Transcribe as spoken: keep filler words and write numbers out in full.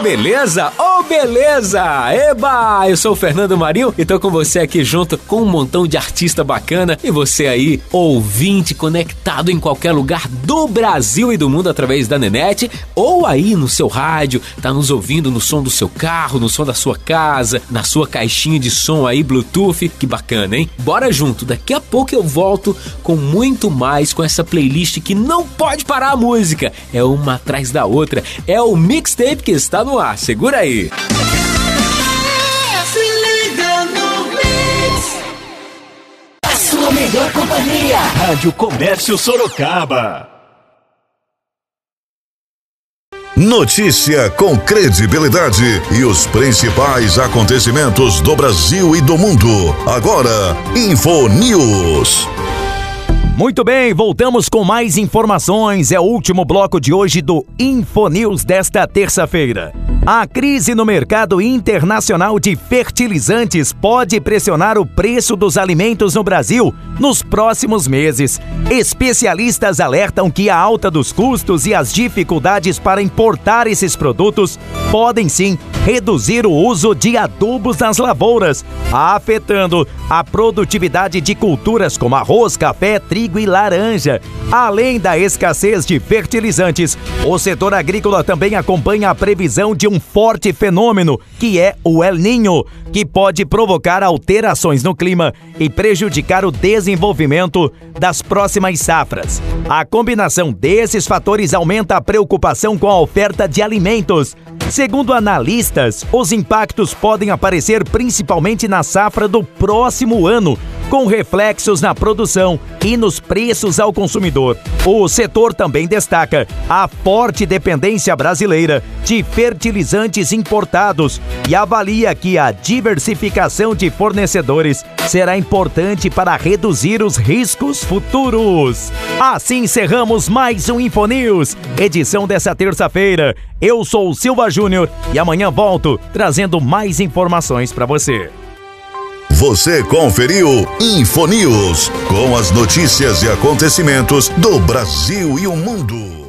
beleza? Ô, oh, beleza! Eba! Eu sou o Fernando Marinho e tô com você aqui junto com um montão de artista bacana e você aí, ouvinte, conectado em qualquer lugar do Brasil e do mundo através da Nenete ou aí no seu rádio, tá nos ouvindo no som do seu carro, no som da sua casa, na sua caixinha de som aí, Bluetooth. Que bacana, hein? Bora junto, daqui a pouco eu volto com muito mais, com essa playlist que não pode parar a música. É uma atrás da outra, é o mixtape que está no ar, segura aí. Se liga no Mix. A sua melhor companhia. Rádio Comércio Sorocaba. Notícia com credibilidade e os principais acontecimentos do Brasil e do mundo. Agora, Infonews. Muito bem, voltamos com mais informações. É o último bloco de hoje do Infonews desta terça-feira. A crise no mercado internacional de fertilizantes pode pressionar o preço dos alimentos no Brasil nos próximos meses. Especialistas alertam que a alta dos custos e as dificuldades para importar esses produtos podem sim reduzir o uso de adubos nas lavouras, afetando a produtividade de culturas como arroz, café, trigo e laranja. Além da escassez de fertilizantes, o setor agrícola também acompanha a previsão de um forte fenômeno, que é o El Niño, que pode provocar alterações no clima e prejudicar o desenvolvimento das próximas safras. A combinação desses fatores aumenta a preocupação com a oferta de alimentos. Segundo analistas, os impactos podem aparecer principalmente na safra do próximo ano, com reflexos na produção e nos preços ao consumidor. O setor também destaca a forte dependência brasileira de fertilizantes importados e avalia que a diversificação de fornecedores será importante para reduzir os riscos futuros. Assim encerramos mais um Infonews, edição dessa terça-feira. Eu sou o Silva Júnior e amanhã volto trazendo mais informações para você. Você conferiu Infonews, com as notícias e acontecimentos do Brasil e o mundo.